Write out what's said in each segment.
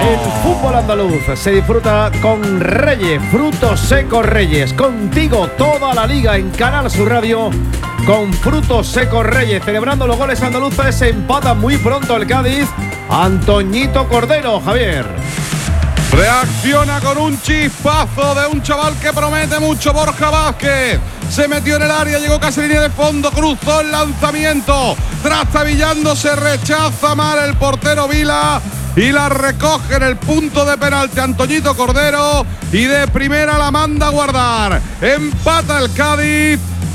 El fútbol andaluz se disfruta con Reyes, Frutos Secos Reyes. Contigo toda la liga en Canal Sur Radio con Frutos Secos Reyes. Celebrando los goles andaluces, se empata muy pronto el Cádiz. Antoñito Cordero, Javier. Reacciona con un chispazo de un chaval que promete mucho, Borja Vázquez. Se metió en el área, llegó casi a línea de fondo, cruzó el lanzamiento. Trastabillando, se rechaza mal el portero Vila y la recoge en el punto de penalti Antoñito Cordero y de primera la manda a guardar. Empata el Cádiz.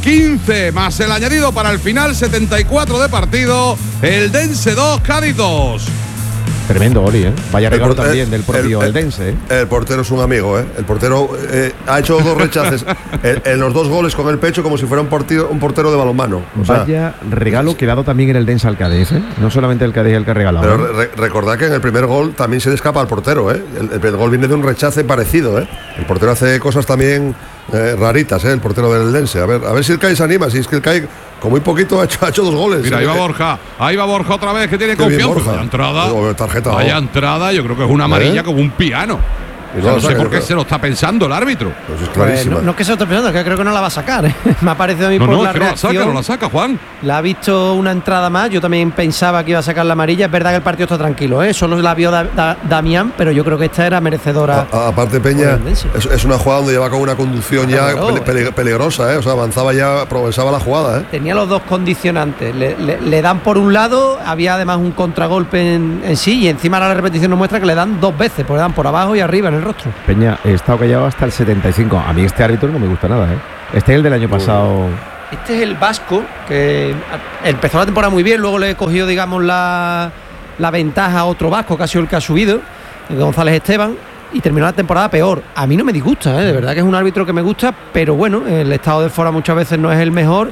15 más el añadido para el final, 74 de partido. Eldense 2, Cádiz 2. Tremendo, Oli, ¿eh? Vaya regalo también del propio Eldense. El portero es un amigo, ¿eh? El portero ha hecho 2 rechaces en los 2 goles con el pecho como si fuera un portero de balonmano. Vaya regalo que ha dado también el Eldense al Cádiz, ¿eh? No solamente el Cádiz el que ha regalado. Pero recordad que en el primer gol también se le escapa al portero, ¿eh? El gol viene de un rechace parecido, ¿eh? El portero hace cosas también raritas, ¿eh? El portero del Eldense. A ver si el Cádiz se anima, si es que el Cádiz con muy poquito ha hecho 2 goles. Mira, ahí va Borja otra vez, que tiene confianza. Vaya entrada, vaya entrada, yo creo que es una amarilla como un piano. No sé por qué se lo está pensando el árbitro. Pues es clarísima. No es que se lo esté pensando, es que creo que no la va a sacar. Me ha parecido a mí por la reacción. No la saca, Juan. La ha visto una entrada más. Yo también pensaba que iba a sacar la amarilla. Es verdad que el partido está tranquilo, ¿eh? Solo la vio Damián, pero yo creo que esta era merecedora. Aparte, Peña, es una jugada donde lleva con una conducción peligrosa, ¿eh? O sea, avanzaba ya, progresaba la jugada, ¿eh? Tenía los dos condicionantes. Le dan por un lado, había además un contragolpe en sí, y encima la repetición nos muestra que le dan 2 veces, porque le dan por abajo y arriba en el rostro. Peña, he estado callado hasta el 75. A mí este árbitro no me gusta nada, ¿eh? Este es el del año pasado. Este es el vasco, que empezó la temporada muy bien, luego le cogió, digamos, la ventaja a otro vasco, que ha sido el que ha subido, González Esteban, y terminó la temporada peor. A mí no me disgusta, ¿eh? De verdad que es un árbitro que me gusta, pero bueno, el estado de forma muchas veces no es el mejor.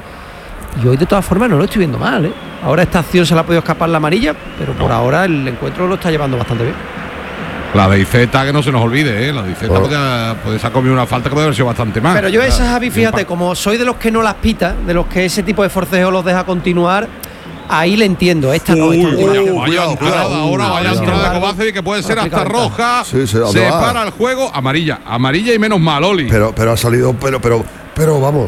Y hoy de todas formas no lo estoy viendo mal, ¿eh? Ahora esta acción se le ha podido escapar la amarilla, pero por ahora el encuentro lo está llevando bastante bien. La de Iceta, que no se nos olvide, ¿eh? La de Iceta puede se ha comido una falta que puede haber sido bastante más. Pero yo esa, Javi, fíjate, como soy de los que no las pita, de los que ese tipo de forcejeo los deja continuar, ahí le entiendo. Esta no. Vaya entrada de Kovacevic, que puede ser hasta roja. Sí, se para el juego. Amarilla y menos mal, Oli. Pero ha salido, pero vamos,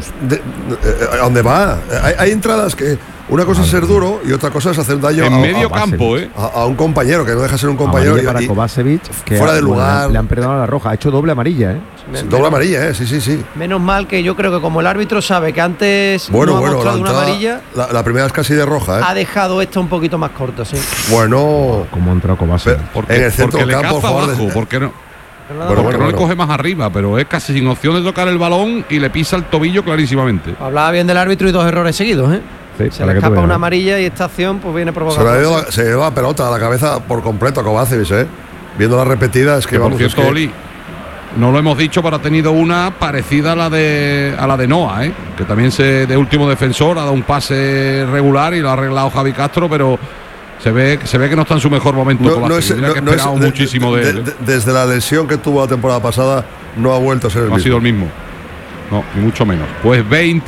¿a dónde va? Hay entradas que una cosa es ser duro y otra cosa es hacer daño en medio campo, a un compañero que no deja ser un compañero. Para Kovacevic, que fuera de lugar. Le han perdonado la roja, ha hecho doble amarilla, ¿eh? Doble amarilla, sí. Menos mal que yo creo que como el árbitro sabe que antes no ha mostrado una amarilla, la primera es casi de roja, ¿eh? Ha dejado esta un poquito más corta, sí. Bueno, como ha entrado Kovacevic. En el centro del campo, ¿por qué no? Porque no le coge más arriba, pero es casi sin opción de tocar el balón y le pisa el tobillo clarísimamente. Hablaba bien del árbitro y 2 errores seguidos, ¿eh? Sí, se le escapa una amarilla y esta acción pues viene provocada. Se lleva la pelota a la cabeza por completo a Kovacevic, ¿eh? Viendo la repetida, es que vamos. Por cierto, Oli, no lo hemos dicho, pero ha tenido una parecida a la de Noah, ¿eh? Que también de último defensor ha dado un pase regular y lo ha arreglado Javi Castro, pero se ve que no está en su mejor momento. Muchísimo de él. Desde la lesión que tuvo la temporada pasada no ha vuelto a ser el mismo. Ha sido el mismo. No, ni mucho menos. Pues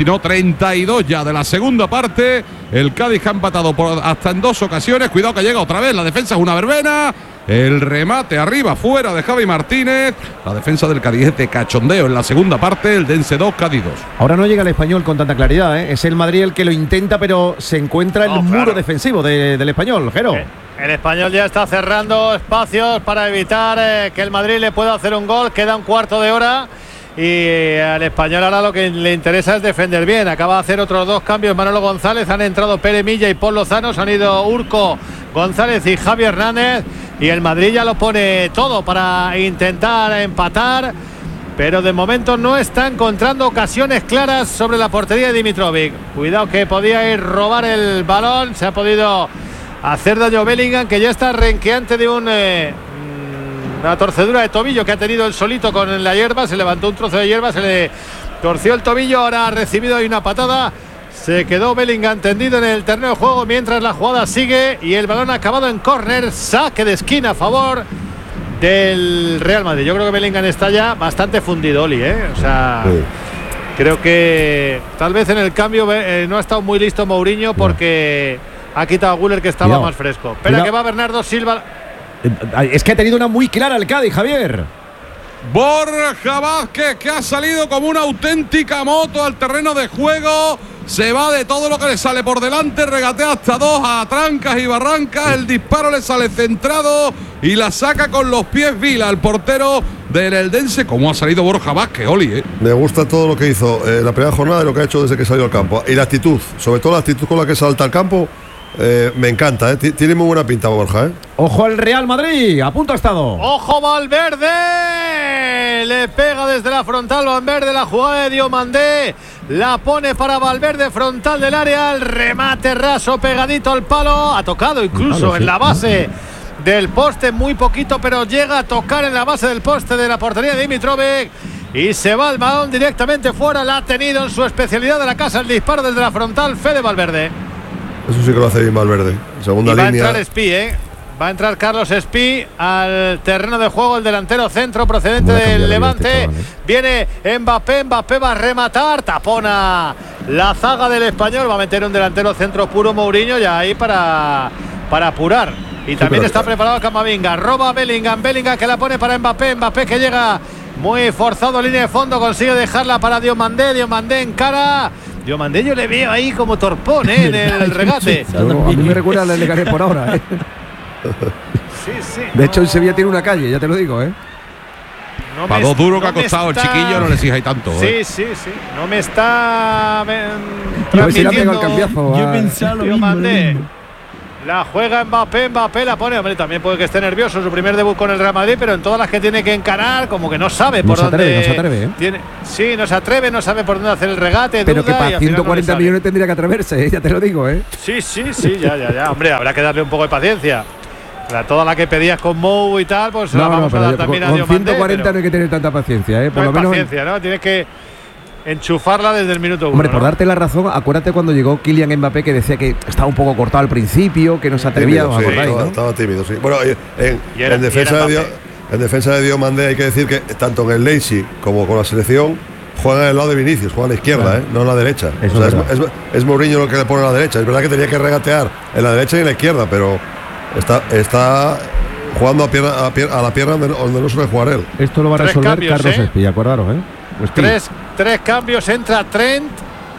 32 ya de la segunda parte. El Cádiz ha empatado hasta en 2 ocasiones. Cuidado que llega otra vez. La defensa es una verbena. El remate arriba, fuera de Javi Martínez. La defensa del Cádiz es de cachondeo en la segunda parte. El Dense 2, Cádiz 2. Ahora no llega el Español con tanta claridad, ¿eh? Es el Madrid el que lo intenta, pero se encuentra el muro defensivo del Español, Jero. El Español ya está cerrando espacios para evitar que el Madrid le pueda hacer un gol. Queda un cuarto de hora. Y al Español ahora lo que le interesa es defender bien. Acaba de hacer otros 2 cambios Manolo González. Han entrado Pere Milla y Paul Lozano. Se han ido Urco González y Javi Hernández. Y el Madrid ya lo pone todo para intentar empatar. Pero de momento no está encontrando ocasiones claras sobre la portería de Dimitrovic. Cuidado que podía ir robar el balón. Se ha podido hacer daño Bellingham, que ya está renqueante de una torcedura de tobillo que ha tenido él solito con la hierba. Se levantó un trozo de hierba, se le torció el tobillo. Ahora ha recibido ahí una patada. Se quedó Bellingham tendido en el terreno de juego mientras la jugada sigue y el balón ha acabado en córner. Saque de esquina a favor del Real Madrid. Yo creo que Bellingham está ya bastante fundido, Oli, ¿eh? O sea, creo que tal vez en el cambio no ha estado muy listo Mourinho porque ha quitado a Güler, que estaba más fresco. Espera, que va Bernardo Silva. Es que ha tenido una muy clara el Cádiz, Javier. Borja Vázquez, que ha salido como una auténtica moto al terreno de juego. Se va de todo lo que le sale por delante, regatea hasta 2 a trancas y barrancas. El disparo le sale centrado y la saca con los pies Vila, el portero del Eldense. ¿Cómo ha salido Borja Vázquez, Oli? Me gusta todo lo que hizo en la primera jornada y lo que ha hecho desde que salió al campo. Y la actitud, sobre todo la actitud con la que salta al campo, me encanta. Tiene muy buena pinta Borja. Ojo al Real Madrid, a punto ha estado. ¡Ojo Valverde! Le pega desde la frontal Valverde, la jugada de Diomandé. La pone para Valverde, frontal del área. El remate raso pegadito al palo. Ha tocado incluso en la base del poste, muy poquito, pero llega a tocar en la base del poste de la portería de Dimitrovic. Y se va el balón directamente fuera. La ha tenido en su especialidad de la casa el disparo desde la frontal Fede Valverde. Eso sí que lo hace bien Valverde. Segunda línea. Va a línea. entrar Espí, Va a entrar Carlos Espí al terreno de juego, el delantero centro procedente del Levante. Viene Mbappé va a rematar, tapona la zaga del Español, va a meter un delantero centro puro Mourinho ya ahí para apurar. Y también está preparado Camavinga, roba Bellingham que la pone para Mbappé que llega muy forzado, línea de fondo, consigue dejarla para Diomandé en cara. Diomandé yo le veo ahí como torpón en el regate. A mí me recuerda al de Leganés por ahora. Sí, de hecho, en Sevilla tiene una calle, ya te lo digo. Para 2 duros que ha costado el chiquillo, no le exijáis tanto. Sí. No me está transmitiendo. El cambiazo. Yo pensaba lo mismo. La juega Mbappé la pone. Hombre, también puede que esté nervioso, su primer debut con el Real Madrid, pero en todas las que tiene que encarar, como que no sabe por dónde. No se atreve. Sí, no se atreve, no sabe por dónde hacer el regate. Pero que para 140 millones tendría que atreverse, ya te lo digo, Sí, ya. Hombre, habrá que darle un poco de paciencia. Toda la que pedías con Mou y tal, pues la vamos a dar también a Diomandé. Con 140 no hay que tener tanta paciencia, por lo menos. Paciencia, ¿no? Tienes que enchufarla desde el minuto 1. Hombre, por darte la razón, acuérdate cuando llegó Kylian Mbappé, que decía que estaba un poco cortado al principio, que no se atrevía. Tímido, estaba tímido, sí. Bueno, en defensa de Diomandé hay que decir que tanto en el Leipzig como con la selección juegan en el lado de Vinicius, juegan a la izquierda, no en la derecha. Es Mourinho lo que le pone a la derecha. Es verdad que tenía que regatear en la derecha y en la izquierda, pero está jugando a la pierna donde no suele jugar él. Esto lo va a resolver Carlos Espí, acordaros, Tres cambios, entra Trent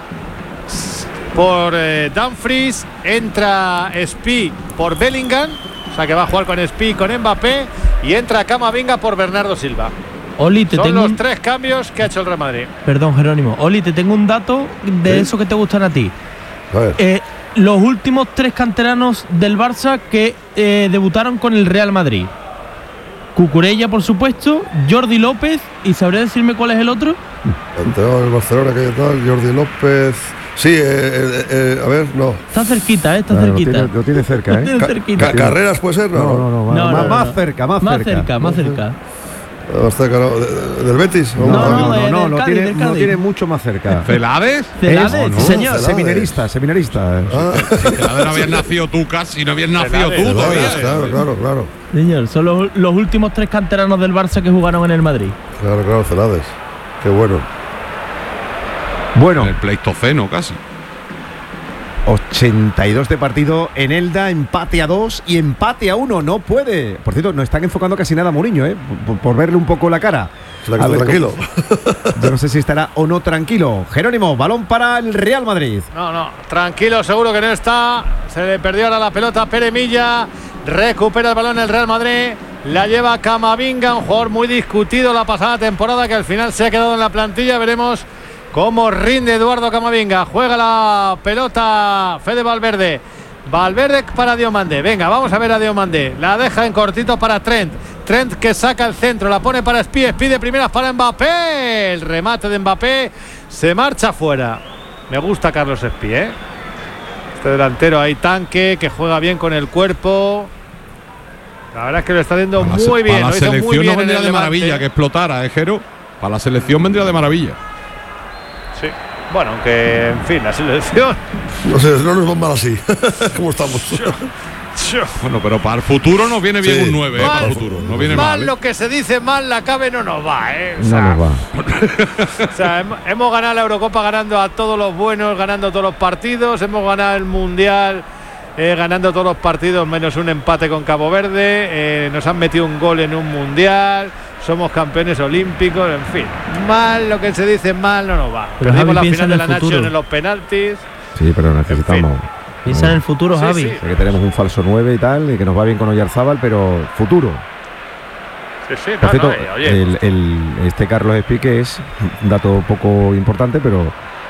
por Dumfries, entra Espí por Bellingham, o sea que va a jugar con Espí y con Mbappé, y entra Camavinga por Bernardo Silva. Oli, son los 3 cambios que ha hecho el Real Madrid. Perdón, Jerónimo. Oli, te tengo un dato de eso que te gustan a ti. A ver. Los últimos 3 canteranos del Barça que debutaron con el Real Madrid. Cucurella, por supuesto, Jordi López, y ¿sabría decirme cuál es el otro? Entró el Barcelona, que tal, Jordi López. Sí, a ver, no. Está cerquita, está cerquita. Lo tiene cerca, Lo tiene cerquita. ¿Carreras puede ser? No. Más cerca. Más cerca. Más cerca, ¿no? ¿Del Betis? No, tiene mucho más cerca. ¿Celades? ¿Celades? Señor. Seminarista. Celades no habías nacido tú casi, no habías nacido tú todavía. Claro. Señor, son los últimos 3 canteranos del Barça que jugaron en el Madrid. Claro, Celades. Qué bueno. En el Pleistoceno casi. 82 de partido en Elda, empate a 2 y empate a 1. No puede. Por cierto, no están enfocando casi nada a Mourinho, por verle un poco la cara. Tranquilo. Yo no sé si estará o no tranquilo. Jerónimo, balón para el Real Madrid. No, tranquilo, seguro que no está. Se le perdió ahora la pelota a Pere Milla. Recupera el balón el Real Madrid. La lleva Camavinga, un jugador muy discutido la pasada temporada, que al final se ha quedado en la plantilla. Veremos cómo rinde Eduardo Camavinga. Juega la pelota Fede Valverde para Diomandé. Venga, vamos a ver a Diomandé. La deja en cortito para Trent que saca el centro, la pone para Espí de primeras para Mbappé. El remate de Mbappé se marcha fuera. Me gusta Carlos Espí, Este delantero ahí, tanque, que juega bien con el cuerpo. La verdad es que lo está haciendo muy bien. Para la selección no vendría de maravilla que explotara, Jero. Para la selección vendría de maravilla. Sí. Bueno, aunque, en fin, la selección. No sé, no nos va mal así. ¿Cómo estamos? Bueno, pero para el futuro nos viene bien un 9, para el futuro. No viene mal. Lo que se dice mal, la cabe no nos va, No nos va. O sea, hemos ganado la Eurocopa ganando a todos los buenos, ganando todos los partidos. Hemos ganado el Mundial ganando todos los partidos menos un empate con Cabo Verde, nos han metido un gol en un mundial, somos campeones olímpicos, en fin, mal lo que se dice, mal no nos va. Pero Perdimos Javi, la final de la futuro. Nación en los penaltis. Sí, pero necesitamos. Piensa en el futuro, Sí, Javi. sí. Sé que tenemos un falso 9 y tal, y que nos va bien con Oyarzábal, pero futuro. Sí, Por cierto, oye, este Carlos Espí, que es un dato poco importante, pero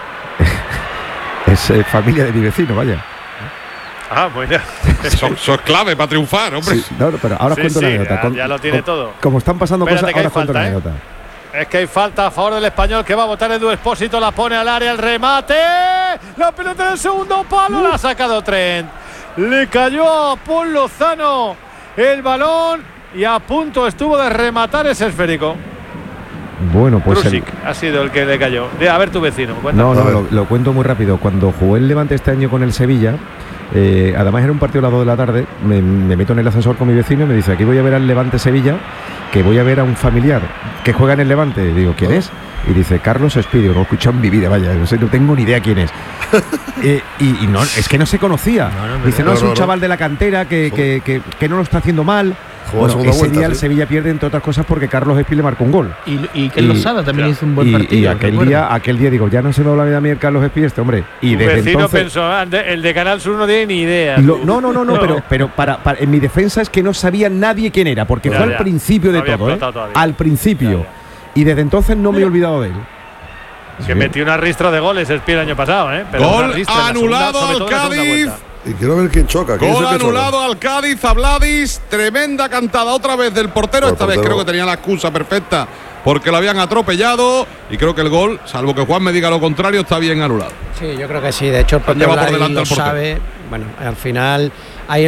es familia de mi vecino, vaya. bueno. Eso es clave para triunfar, hombre. Sí, no, pero ahora os Sí, cuento sí, una anécdota. ya lo tiene todo. Como están pasando Espérate cosas, que hay ahora os cuento una falta, anécdota. Es que hay falta a favor del Español, que va a botar Edu Expósito, la pone al área, el remate, la pelota en el segundo palo, la ha sacado Trent, le cayó a Paul Lozano el balón y a punto estuvo de rematar ese esférico. Bueno, pues Krusik ha sido el que le cayó. A ver tu vecino, cuéntame. no, A ver. lo cuento muy rápido. Cuando jugué el Levante este año con el Sevilla, además era un partido a las 2 de la tarde, me meto en el ascensor con mi vecino y me dice, aquí voy a ver al Levante Sevilla, que voy a ver a un familiar que juega en el Levante. Y digo, ¿quién es? Y dice, Carlos Espí. Digo, no he escuchado en mi vida, vaya, no tengo ni idea quién es. Y no, es que no se conocía. Dice, no, es un chaval de la cantera que no lo está haciendo mal. Jugó Bueno, segunda ese vuelta, día el sí. Sevilla pierde, entre otras cosas, porque Carlos Espí le marcó un gol. Y Carlos Sada también hizo un buen partido. Y aquel día digo, ya no se me habla a mí el Carlos Espí, este hombre. Y Tu desde vecino entonces, pensó, el de Canal Sur no tiene ni idea. pero para en mi defensa es que no sabía nadie quién era, porque Ya, fue ya. al principio No de había todo, explotado todavía. al principio. Ya, Y desde entonces no me he olvidado de él. Que metió una ristra de goles el Pi el año pasado, Pero Gol una ristra en la anulado sobre al todo en la segunda Cádiz. vuelta. Y quiero ver quién choca. ¿Quién es Gol el que choca? anulado al Cádiz, a Vladis. Tremenda cantada otra vez del portero. El Esta vez portero. creo que tenía la excusa perfecta porque lo habían atropellado. Y creo que el gol, salvo que Juan me diga lo contrario, está bien anulado. Sí, yo creo que sí. De hecho, el Han llevado propio por Vladis delante lo al portero. sabe. Bueno, al final